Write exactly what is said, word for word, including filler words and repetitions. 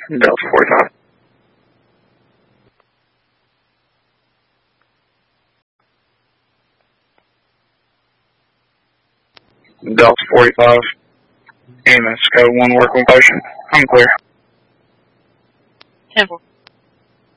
Delta forty-five. Delta forty-five. Amos, code one, work with motion. I'm clear. ten four.